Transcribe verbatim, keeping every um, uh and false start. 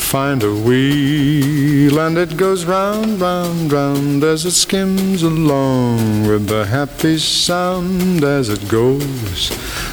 find a wheel, and it goes round, round, round as it skims along with a happy sound as it goes.